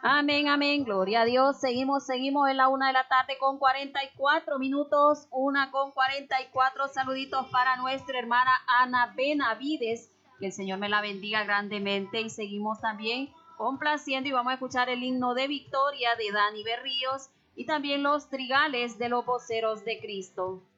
Amén, amén, gloria a Dios. Seguimos en la 1 de la tarde con 44 minutos, 1:44. Saluditos para nuestra hermana Ana Benavides, que el Señor me la bendiga grandemente. Y seguimos también complaciendo y vamos a escuchar el himno de victoria de Dani Berríos y también los trigales de los voceros de Cristo.